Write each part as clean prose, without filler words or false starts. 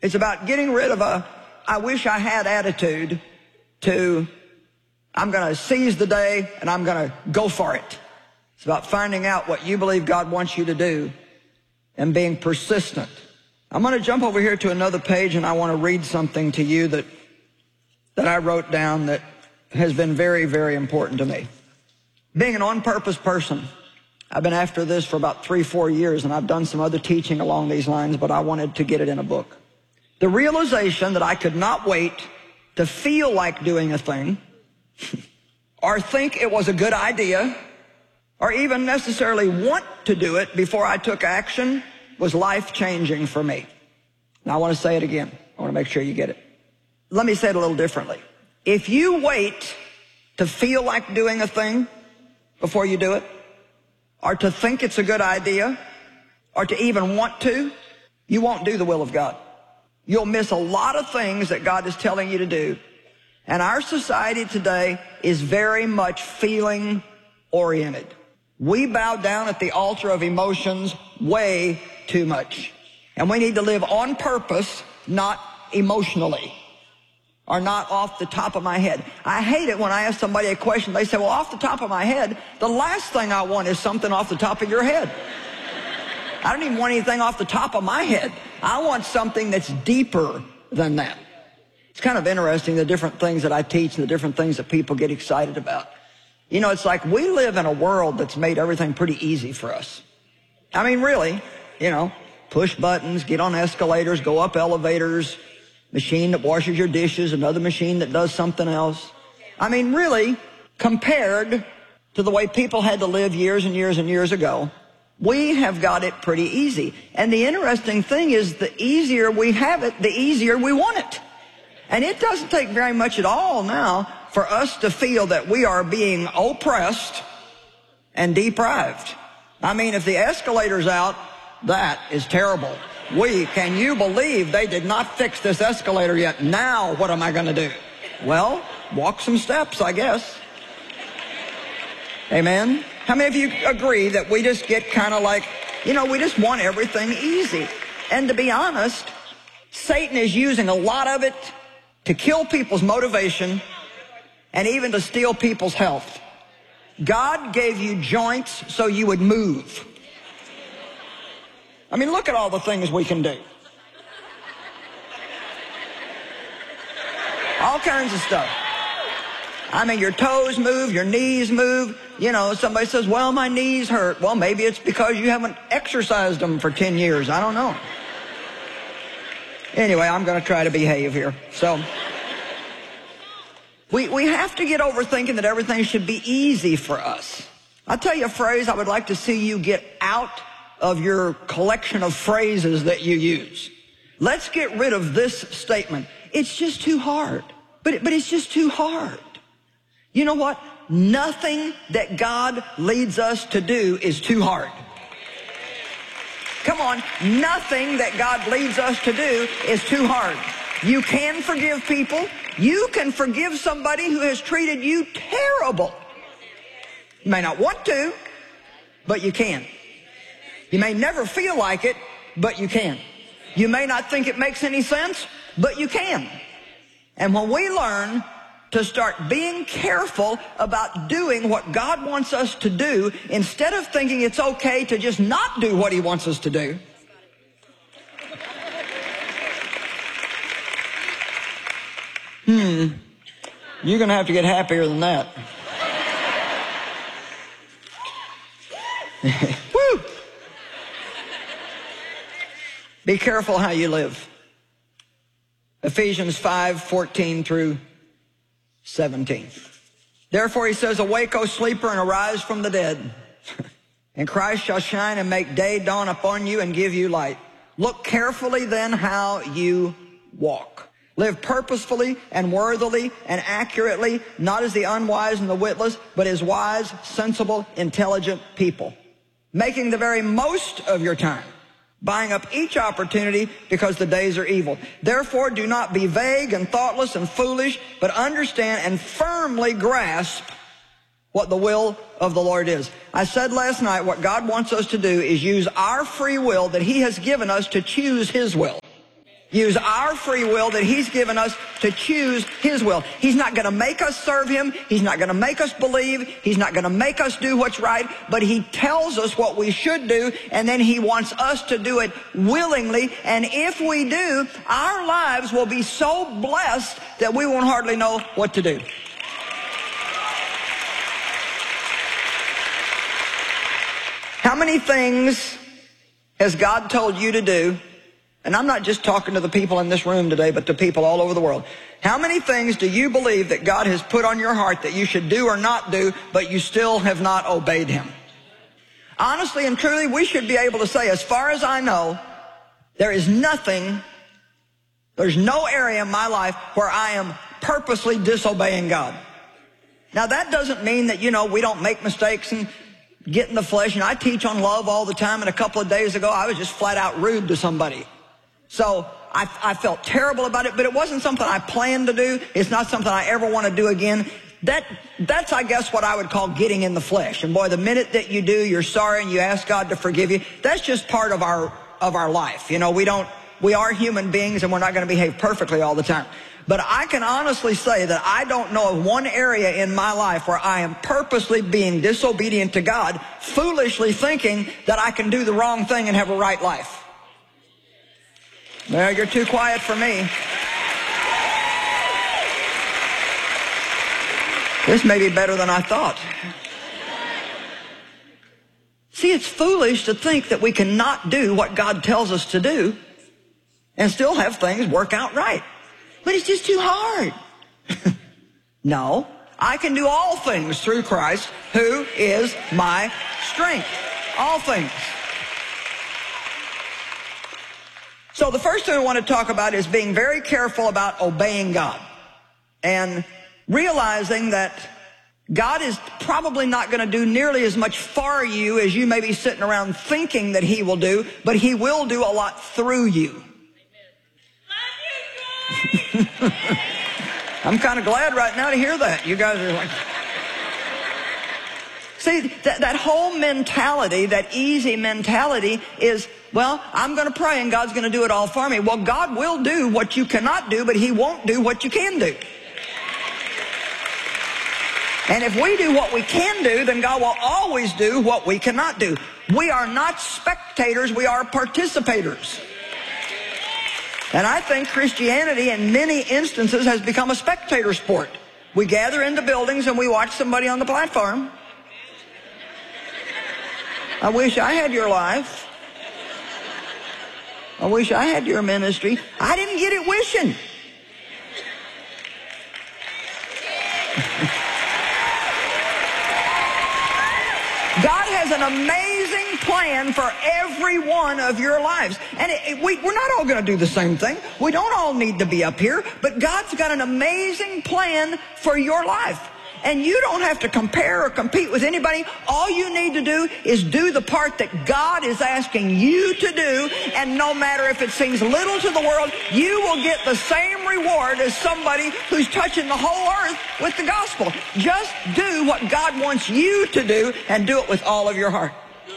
It's about getting rid of a I wish I had attitude to I'm going to seize the day and I'm going to go for it. It's about finding out what you believe God wants you to do and being persistent. I'm going to jump over here to another page, and I want to read something to you that I wrote down that has been very, very important to me. Being an on-purpose person, I've been after this for about 3-4 years, and I've done some other teaching along these lines, but I wanted to get it in a book. The realization that I could not wait to feel like doing a thing or think it was a good idea or even necessarily want to do it before I took action was life-changing for me. Now I want to say it again. I want to make sure you get it. Let me say it a little differently. If you wait to feel like doing a thing before you do it, or to think it's a good idea, or to even want to, you won't do the will of God. You'll miss a lot of things that God is telling you to do. And our society today is very much feeling oriented. We bow down at the altar of emotions way too much. And we need to live on purpose, not emotionally, or not off the top of my head. I hate it when I ask somebody a question. They say, well, off the top of my head, the last thing I want is something off the top of your head. I don't even want anything off the top of my head. I want something that's deeper than that. It's kind of interesting, the different things that I teach and the different things that people get excited about. You know, it's like we live in a world that's made everything pretty easy for us. I mean, really, you know, push buttons, get on escalators, go up elevators, machine that washes your dishes, another machine that does something else. I mean, really, compared to the way people had to live years and years and years ago, we have got it pretty easy. And the interesting thing is, the easier we have it, the easier we want it. And it doesn't take very much at all now for us to feel that we are being oppressed and deprived. I mean, if the escalator's out, that is terrible. Can you believe they did not fix this escalator yet? Now what am I going to do? Well, walk some steps, I guess. Amen? How many of you agree that we just get kind of like, you know, we just want everything easy? And to be honest, Satan is using a lot of it to kill people's motivation and even to steal people's health. God gave you joints so you would move. I mean, look at all the things we can do. All kinds of stuff. I mean, your toes move, your knees move. You know, somebody says, well, my knees hurt. Well, maybe it's because you haven't exercised them for 10 years. I don't know. Anyway, I'm going to try to behave here. So, we have to get over thinking that everything should be easy for us. I'll tell you a phrase I would like to see you get out of your collection of phrases that you use. Let's get rid of this statement. It's just too hard. But it's just too hard. You know what? Nothing that God leads us to do is too hard. Come on, nothing that God leads us to do is too hard. You can forgive people. You can forgive somebody who has treated you terrible. You may not want to, but you can. You may never feel like it, but you can. You may not think it makes any sense, but you can. And when we learn to start being careful about doing what God wants us to do, instead of thinking it's okay to just not do what He wants us to do, you're going to have to get happier than that. Woo! Be careful how you live. Ephesians 5:14 through 17. Therefore he says, awake, O sleeper, and arise from the dead. And Christ shall shine and make day dawn upon you and give you light. Look carefully then how you walk. Live purposefully and worthily and accurately, not as the unwise and the witless, but as wise, sensible, intelligent people. Making the very most of your time. Buying up each opportunity because the days are evil. Therefore, do not be vague and thoughtless and foolish, but understand and firmly grasp what the will of the Lord is. I said last night, what God wants us to do is use our free will that He has given us to choose His will. Use our free will that He's given us to choose His will. He's not going to make us serve Him. He's not going to make us believe. He's not going to make us do what's right. But He tells us what we should do, and then He wants us to do it willingly. And if we do, our lives will be so blessed that we won't hardly know what to do. How many things has God told you to do? And I'm not just talking to the people in this room today, but to people all over the world. How many things do you believe that God has put on your heart that you should do or not do, but you still have not obeyed Him? Honestly and truly, we should be able to say, as far as I know, there's no area in my life where I am purposely disobeying God. Now, that doesn't mean that, we don't make mistakes and get in the flesh. And I teach on love all the time, and a couple of days ago, I was just flat out rude to somebody. So I felt terrible about it, but it wasn't something I planned to do. It's not something I ever want to do again. That's, I guess, what I would call getting in the flesh. And boy, the minute that you do, you're sorry and you ask God to forgive you. That's just part of our life. We are human beings, and we're not going to behave perfectly all the time. But I can honestly say that I don't know of one area in my life where I am purposely being disobedient to God, foolishly thinking that I can do the wrong thing and have a right life. Well, you're too quiet for me. This may be better than I thought. See, it's foolish to think that we cannot do what God tells us to do and still have things work out right. But it's just too hard. No, I can do all things through Christ, who is my strength. All things. So the first thing I want to talk about is being very careful about obeying God and realizing that God is probably not going to do nearly as much for you as you may be sitting around thinking that He will do, but He will do a lot through you. I'm kind of glad right now to hear that. You guys are like... See, that whole mentality, that easy mentality is, well, I'm going to pray and God's going to do it all for me. Well, God will do what you cannot do, but He won't do what you can do. And if we do what we can do, then God will always do what we cannot do. We are not spectators, we are participators. And I think Christianity in many instances has become a spectator sport. We gather into buildings and we watch somebody on the platform. I wish I had your life. I wish I had your ministry. I didn't get it wishing. God has an amazing plan for every one of your lives. And we're not all going to do the same thing. We don't all need to be up here. But God's got an amazing plan for your life. And you don't have to compare or compete with anybody. All you need to do is do the part that God is asking you to do. And no matter if it seems little to the world, you will get the same reward as somebody who's touching the whole earth with the gospel. Just do what God wants you to do and do it with all of your heart.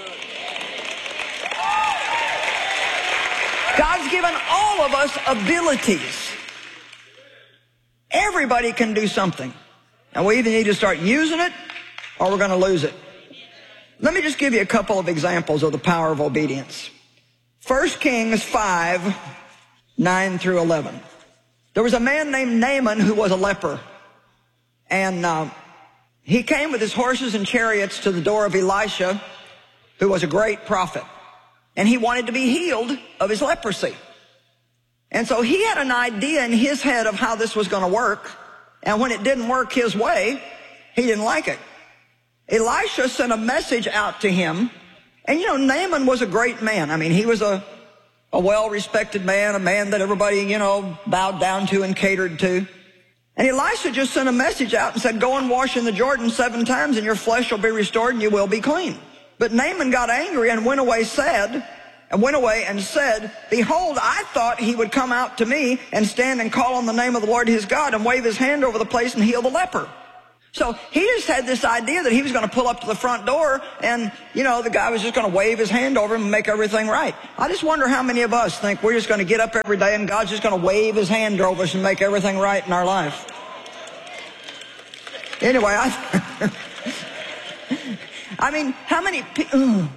God's given all of us abilities. Everybody can do something. And we either need to start using it or we're going to lose it. Let me just give you a couple of examples of the power of obedience. 1 Kings 5, 9 through 11. There was a man named Naaman who was a leper. And he came with his horses and chariots to the door of Elisha, who was a great prophet. And he wanted to be healed of his leprosy. And so he had an idea in his head of how this was going to work. And when it didn't work his way, he didn't like it. Elisha sent a message out to him. And Naaman was a great man. I mean, he was a well-respected man, a man that everybody, bowed down to and catered to. And Elisha just sent a message out and said, go and wash in the Jordan 7 times and your flesh will be restored and you will be clean. But Naaman got angry and went away and said, behold, I thought he would come out to me and stand and call on the name of the Lord his God and wave his hand over the place and heal the leper. So he just had this idea that he was going to pull up to the front door and, the guy was just going to wave his hand over him and make everything right. I just wonder how many of us think we're just going to get up every day and God's just going to wave his hand over us and make everything right in our life. Anyway, I mean, how many people...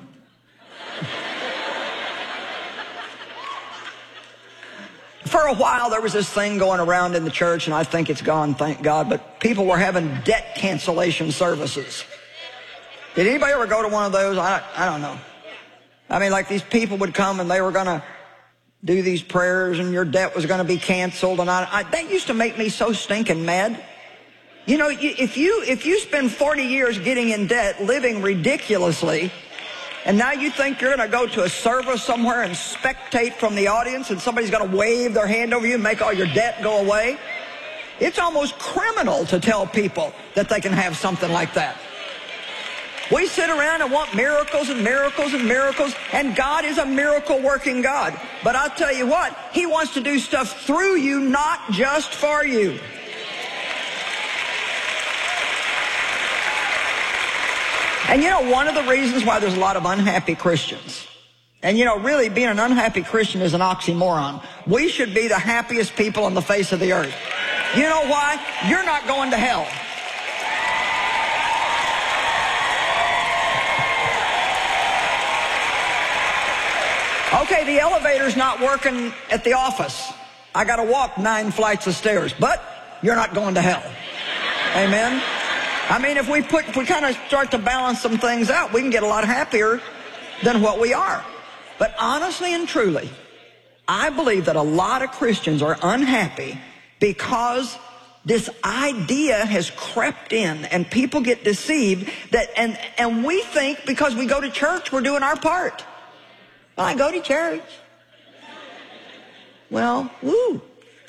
For a while, there was this thing going around in the church, and I think it's gone, thank God, but people were having debt cancellation services. Did anybody ever go to one of those? I don't know. I mean, like these people would come, and they were going to do these prayers, and your debt was going to be canceled, and that used to make me so stinking mad. If you spend 40 years getting in debt, living ridiculously, and now you think you're going to go to a service somewhere and spectate from the audience and somebody's going to wave their hand over you and make all your debt go away? It's almost criminal to tell people that they can have something like that. We sit around and want miracles and miracles and miracles, and God is a miracle-working God. But I'll tell you what, He wants to do stuff through you, not just for you. And one of the reasons why there's a lot of unhappy Christians, and really being an unhappy Christian is an oxymoron. We should be the happiest people on the face of the earth. You know why? You're not going to hell. Okay, the elevator's not working at the office. I got to walk 9 flights of stairs, but you're not going to hell. Amen? I mean, if we kind of start to balance some things out, we can get a lot happier than what we are. But honestly and truly, I believe that a lot of Christians are unhappy because this idea has crept in and people get deceived and we think because we go to church, we're doing our part. Well, I go to church. Well, woo.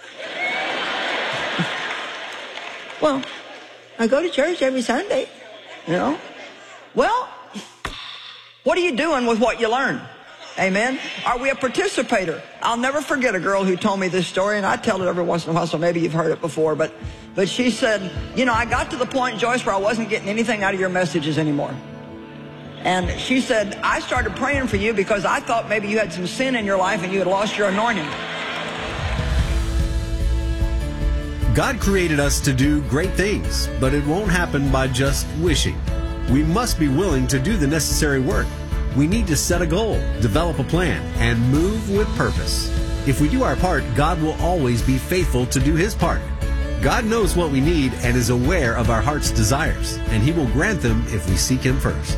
Well, I go to church every Sunday, Well, what are you doing with what you learn? Amen? Are we a participator? I'll never forget a girl who told me this story, and I tell it every once in a while, so maybe you've heard it before, but she said, I got to the point, Joyce, where I wasn't getting anything out of your messages anymore. And she said, I started praying for you because I thought maybe you had some sin in your life and you had lost your anointing. God created us to do great things, but it won't happen by just wishing. We must be willing to do the necessary work. We need to set a goal, develop a plan, and move with purpose. If we do our part, God will always be faithful to do His part. God knows what we need and is aware of our heart's desires, and He will grant them if we seek Him first.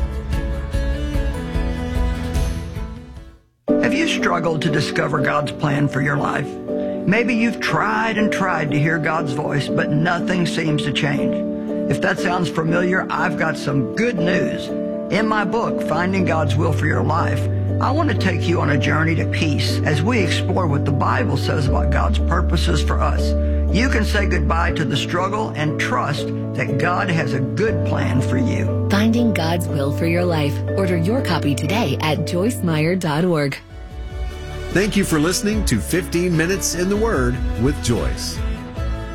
Have you struggled to discover God's plan for your life? Maybe you've tried and tried to hear God's voice, but nothing seems to change. If that sounds familiar, I've got some good news. In my book, Finding God's Will for Your Life, I want to take you on a journey to peace as we explore what the Bible says about God's purposes for us. You can say goodbye to the struggle and trust that God has a good plan for you. Finding God's Will for Your Life. Order your copy today at joycemeyer.org. Thank you for listening to 15 Minutes in the Word with Joyce.